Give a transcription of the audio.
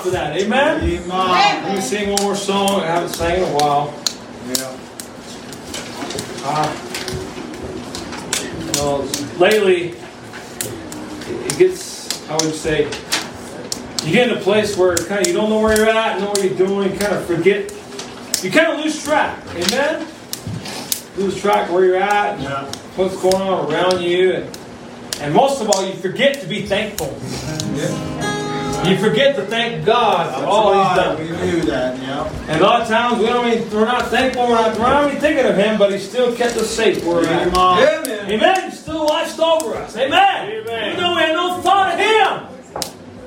for that. Amen? Amen. Let me sing one more song. I haven't sang in a while. Yeah. Lately, it gets, I would say, you get in a place where kind of you don't know where you're at, know what you're doing, you kind of forget. You kind of lose track. Amen? Lose track where you're at, and what's going on around you. And most of all, you forget to be thankful. Yeah. You forget to thank God for all He's done. We knew that, yeah. And a lot of times we're not thankful, we're not even thinking of Him, but He still kept us safe where we're at. Amen. Amen. He's still watched over us. Amen. Amen. Even though